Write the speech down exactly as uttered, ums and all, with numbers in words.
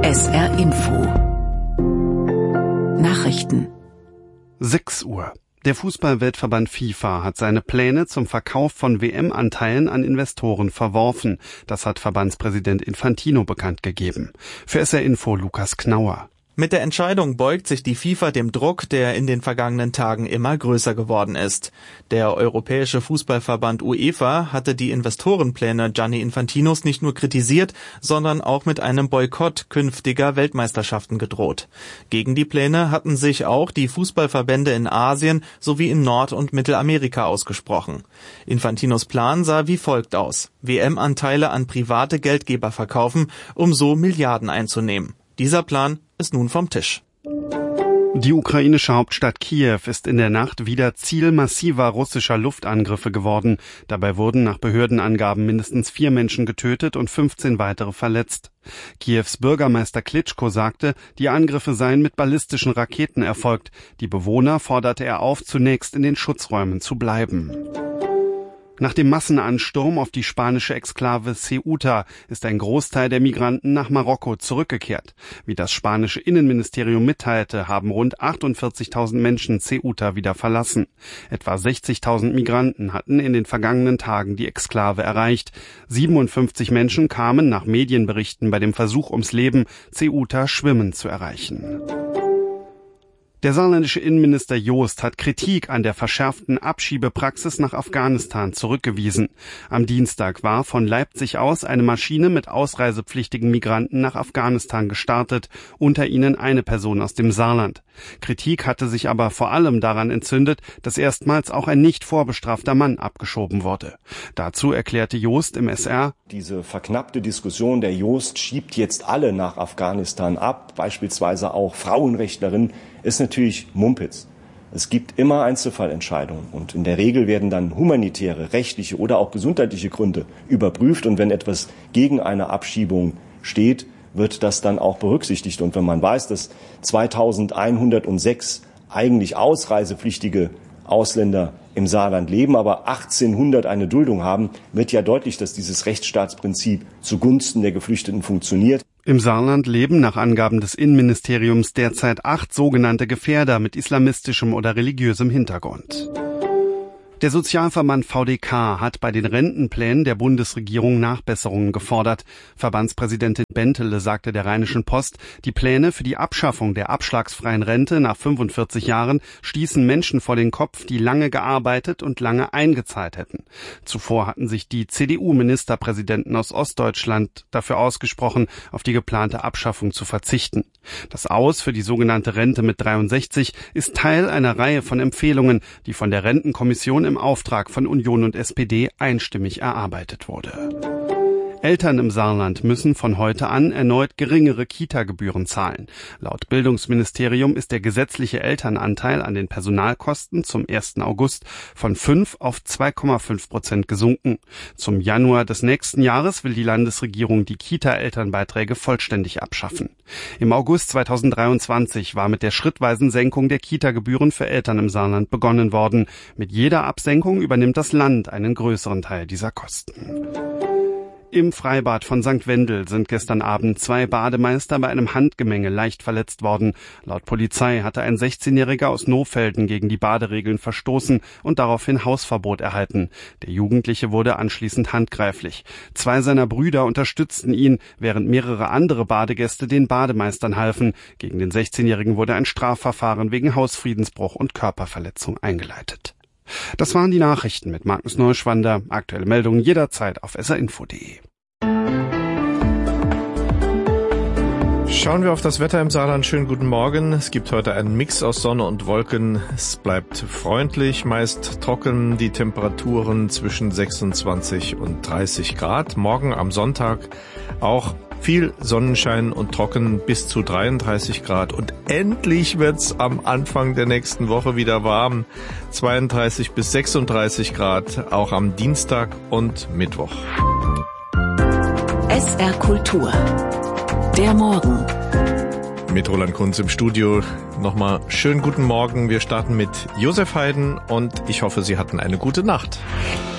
S R Info Nachrichten. sechs Uhr. Der Fußball-Weltverband FIFA hat seine Pläne zum Verkauf von W M-Anteilen an Investoren verworfen. Das hat Verbandspräsident Infantino bekannt gegeben. Für S R Info Lukas Knauer. Mit der Entscheidung beugt sich die FIFA dem Druck, der in den vergangenen Tagen immer größer geworden ist. Der Europäische Fußballverband UEFA hatte die Investorenpläne Gianni Infantinos nicht nur kritisiert, sondern auch mit einem Boykott künftiger Weltmeisterschaften gedroht. Gegen die Pläne hatten sich auch die Fußballverbände in Asien sowie in Nord- und Mittelamerika ausgesprochen. Infantinos Plan sah wie folgt aus: W M-Anteile an private Geldgeber verkaufen, um so Milliarden einzunehmen. Dieser Plan ist nun vom Tisch. Die ukrainische Hauptstadt Kiew ist in der Nacht wieder Ziel massiver russischer Luftangriffe geworden. Dabei wurden nach Behördenangaben mindestens vier Menschen getötet und fünfzehn weitere verletzt. Kiews Bürgermeister Klitschko sagte, die Angriffe seien mit ballistischen Raketen erfolgt. Die Bewohner forderte er auf, zunächst in den Schutzräumen zu bleiben. Nach dem Massenansturm auf die spanische Exklave Ceuta ist ein Großteil der Migranten nach Marokko zurückgekehrt. Wie das spanische Innenministerium mitteilte, haben rund achtundvierzigtausend Menschen Ceuta wieder verlassen. Etwa sechzigtausend Migranten hatten in den vergangenen Tagen die Exklave erreicht. siebenundfünfzig Menschen kamen nach Medienberichten bei dem Versuch ums Leben, Ceuta schwimmend zu erreichen. Der saarländische Innenminister Joost hat Kritik an der verschärften Abschiebepraxis nach Afghanistan zurückgewiesen. Am Dienstag war von Leipzig aus eine Maschine mit ausreisepflichtigen Migranten nach Afghanistan gestartet, unter ihnen eine Person aus dem Saarland. Kritik hatte sich aber vor allem daran entzündet, dass erstmals auch ein nicht vorbestrafter Mann abgeschoben wurde. Dazu erklärte Joost im S R: Diese verknappte Diskussion, der Joost schiebt jetzt alle nach Afghanistan ab, beispielsweise auch Frauenrechtlerinnen, ist natürlich Mumpitz. Es gibt immer Einzelfallentscheidungen und in der Regel werden dann humanitäre, rechtliche oder auch gesundheitliche Gründe überprüft, und wenn etwas gegen eine Abschiebung steht, wird das dann auch berücksichtigt. Und wenn man weiß, dass zweitausendeinhundertsechs eigentlich ausreisepflichtige Ausländer im Saarland leben, aber achtzehnhundert eine Duldung haben, wird ja deutlich, dass dieses Rechtsstaatsprinzip zugunsten der Geflüchteten funktioniert. Im Saarland leben nach Angaben des Innenministeriums derzeit acht sogenannte Gefährder mit islamistischem oder religiösem Hintergrund. Der Sozialverband V D K hat bei den Rentenplänen der Bundesregierung Nachbesserungen gefordert. Verbandspräsidentin Bentele sagte der Rheinischen Post, die Pläne für die Abschaffung der abschlagsfreien Rente nach fünfundvierzig Jahren stießen Menschen vor den Kopf, die lange gearbeitet und lange eingezahlt hätten. Zuvor hatten sich die C D U-Ministerpräsidenten aus Ostdeutschland dafür ausgesprochen, auf die geplante Abschaffung zu verzichten. Das Aus für die sogenannte Rente mit dreiundsechzig ist Teil einer Reihe von Empfehlungen, die von der Rentenkommission im Auftrag von Union und S P D einstimmig erarbeitet wurde. Eltern im Saarland müssen von heute an erneut geringere Kita-Gebühren zahlen. Laut Bildungsministerium ist der gesetzliche Elternanteil an den Personalkosten zum ersten August von fünf auf zwei Komma fünf Prozent gesunken. Zum Januar des nächsten Jahres will die Landesregierung die Kita-Elternbeiträge vollständig abschaffen. Im August zweitausenddreiundzwanzig war mit der schrittweisen Senkung der Kita-Gebühren für Eltern im Saarland begonnen worden. Mit jeder Absenkung übernimmt das Land einen größeren Teil dieser Kosten. Im Freibad von Sankt Wendel sind gestern Abend zwei Bademeister bei einem Handgemenge leicht verletzt worden. Laut Polizei hatte ein sechzehnjähriger aus Nohfelden gegen die Baderegeln verstoßen und daraufhin Hausverbot erhalten. Der Jugendliche wurde anschließend handgreiflich. Zwei seiner Brüder unterstützten ihn, während mehrere andere Badegäste den Bademeistern halfen. Gegen den sechzehnjährigen wurde ein Strafverfahren wegen Hausfriedensbruch und Körperverletzung eingeleitet. Das waren die Nachrichten mit Magnus Neuschwander. Aktuelle Meldungen jederzeit auf s r info punkt d e. Schauen wir auf das Wetter im Saarland. Schönen guten Morgen. Es gibt heute einen Mix aus Sonne und Wolken. Es bleibt freundlich, meist trocken. Die Temperaturen zwischen sechsundzwanzig und dreißig Grad. Morgen am Sonntag auch viel Sonnenschein und trocken bis zu dreiunddreißig Grad. Und endlich wird's am Anfang der nächsten Woche wieder warm. zweiunddreißig bis sechsunddreißig Grad, auch am Dienstag und Mittwoch. S R Kultur. Der Morgen. Mit Roland Kunz im Studio. Nochmal schönen guten Morgen. Wir starten mit Josef Haydn und ich hoffe, Sie hatten eine gute Nacht.